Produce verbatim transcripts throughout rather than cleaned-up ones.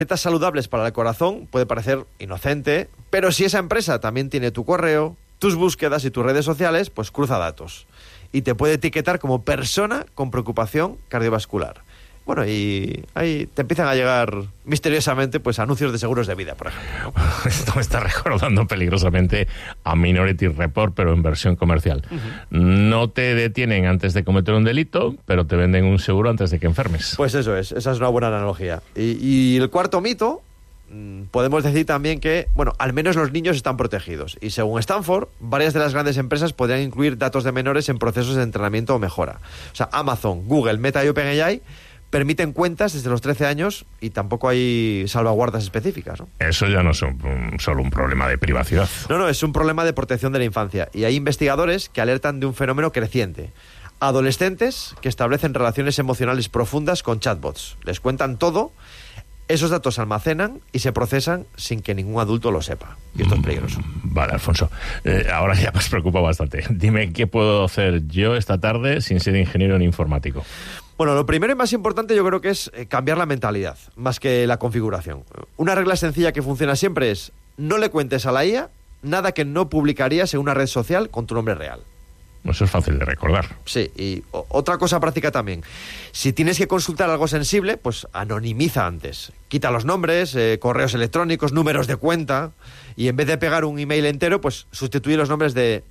Recetas saludables para el corazón puede parecer inocente, pero si esa empresa también tiene tu correo, tus búsquedas y tus redes sociales, pues cruza datos. Y te puede etiquetar como persona con preocupación cardiovascular. Bueno, y ahí te empiezan a llegar misteriosamente pues anuncios de seguros de vida, por ejemplo, ¿no? Esto me está recordando peligrosamente a Minority Report, pero en versión comercial. Uh-huh. No te detienen antes de cometer un delito, pero te venden un seguro antes de que enfermes. Pues eso es, esa es una buena analogía. Y, y el cuarto mito, podemos decir también que, bueno, al menos los niños están protegidos. Y según Stanford, varias de las grandes empresas podrían incluir datos de menores en procesos de entrenamiento o mejora. O sea, Amazon, Google, Meta y OpenAI permiten cuentas desde los trece años y tampoco hay salvaguardas específicas, ¿no? Eso ya no es un, un, solo un problema de privacidad. No, no, es un problema de protección de la infancia. Y hay investigadores que alertan de un fenómeno creciente. Adolescentes que establecen relaciones emocionales profundas con chatbots. Les cuentan todo, esos datos se almacenan y se procesan sin que ningún adulto lo sepa. Y esto es peligroso. Vale, Alfonso. Eh, ahora ya me has preocupado bastante. Dime, ¿qué puedo hacer yo esta tarde sin ser ingeniero ni informático? Bueno, lo primero y más importante yo creo que es cambiar la mentalidad, más que la configuración. Una regla sencilla que funciona siempre es: no le cuentes a la I A nada que no publicarías en una red social con tu nombre real. Eso es fácil de recordar. Sí, y o, otra cosa práctica también. Si tienes que consultar algo sensible, pues anonimiza antes. Quita los nombres, eh, correos electrónicos, números de cuenta, y en vez de pegar un email entero, pues sustituye los nombres de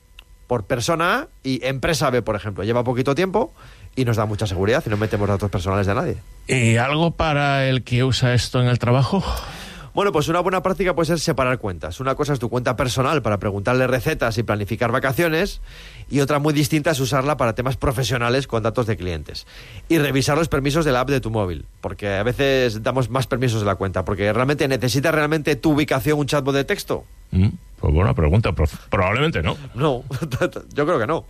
por persona A y empresa B, por ejemplo. Lleva poquito tiempo y nos da mucha seguridad y no metemos datos personales de nadie. ¿Y algo para el que usa esto en el trabajo? Bueno, pues una buena práctica puede ser separar cuentas. Una cosa es tu cuenta personal para preguntarle recetas y planificar vacaciones, y otra muy distinta es usarla para temas profesionales con datos de clientes. Y revisar los permisos de la app de tu móvil, porque a veces damos más permisos de la cuenta, porque realmente necesita realmente tu ubicación un chatbot de texto. Mm, pues buena pregunta, pero probablemente no. No, yo creo que no.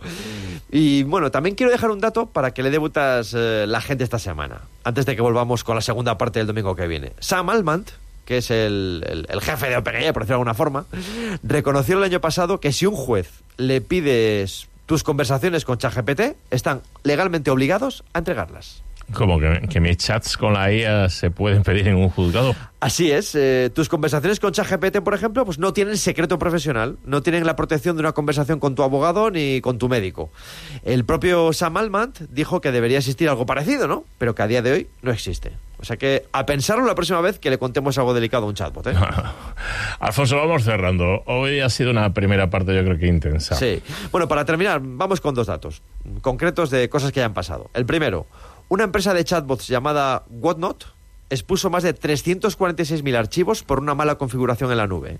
Y bueno, también quiero dejar un dato para que le debutas eh, la gente esta semana, antes de que volvamos con la segunda parte del domingo que viene. Sam Altman, que es el, el, el jefe de OpenAI, por decirlo de alguna forma, reconoció el año pasado que si un juez le pides tus conversaciones con ChatGPT, están legalmente obligados a entregarlas. ¿Cómo que, que mis chats con la I A se pueden pedir en un juzgado? Así es. Eh, tus conversaciones con ChatGPT, por ejemplo, pues no tienen secreto profesional, no tienen la protección de una conversación con tu abogado ni con tu médico. El propio Sam Altman dijo que debería existir algo parecido, ¿no? Pero que a día de hoy no existe. O sea que a pensarlo la próxima vez que le contemos algo delicado a un chatbot, ¿eh? Alfonso, vamos cerrando. Hoy ha sido una primera parte, yo creo que intensa. Sí. Bueno, para terminar, vamos con dos datos concretos de cosas que hayan pasado. El primero: una empresa de chatbots llamada Whatnot expuso más de trescientos cuarenta y seis mil archivos por una mala configuración en la nube.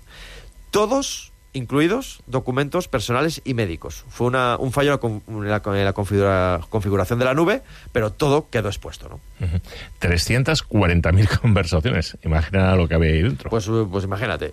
Todos incluidos documentos personales y médicos. Fue una, un fallo en la, en la configura, configuración de la nube, pero todo quedó expuesto, ¿no? Uh-huh. trescientas cuarenta mil conversaciones. Imagina lo que había ahí dentro. Pues, pues imagínate.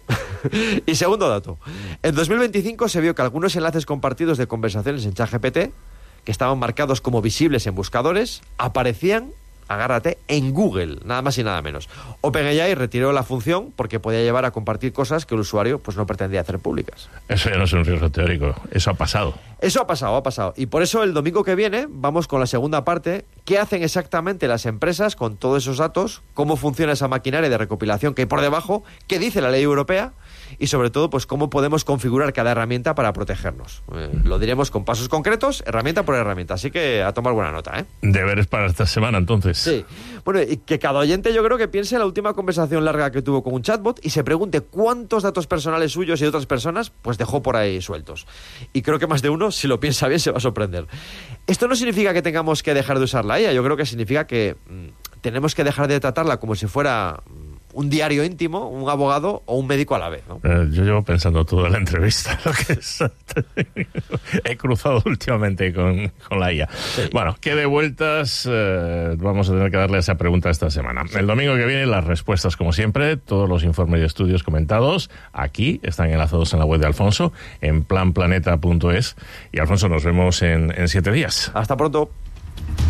Y segundo dato. En dos mil veinticinco se vio que algunos enlaces compartidos de conversaciones en ChatGPT, que estaban marcados como visibles en buscadores, aparecían, agárrate, en Google, nada más y nada menos. OpenAI retiró la función porque podía llevar a compartir cosas que el usuario pues no pretendía hacer públicas. Eso ya no es un riesgo teórico, eso ha pasado. Eso ha pasado, ha pasado. Y por eso el domingo que viene vamos con la segunda parte. ¿Qué hacen exactamente las empresas con todos esos datos? ¿Cómo funciona esa maquinaria de recopilación que hay por debajo? ¿Qué dice la ley europea? Y sobre todo, pues cómo podemos configurar cada herramienta para protegernos. Eh, lo diremos con pasos concretos, herramienta por herramienta. Así que a tomar buena nota, ¿eh? Deberes para esta semana, entonces. Sí. Bueno, y que cada oyente yo creo que piense en la última conversación larga que tuvo con un chatbot y se pregunte cuántos datos personales suyos y de otras personas pues dejó por ahí sueltos. Y creo que más de uno, si lo piensa bien, se va a sorprender. Esto no significa que tengamos que dejar de usar la I A. Yo creo que significa que mmm, tenemos que dejar de tratarla como si fuera un diario íntimo, un abogado o un médico a la vez, ¿no? Eh, yo llevo pensando toda la entrevista lo que es. He cruzado últimamente con, con la I A. Sí. Bueno, ¿qué de vueltas eh, vamos a tener que darle a esa pregunta esta semana? Sí. El domingo que viene las respuestas, como siempre, todos los informes y estudios comentados aquí están enlazados en la web de Alfonso, en plan planeta punto es. Y Alfonso, nos vemos en, en siete días. Hasta pronto.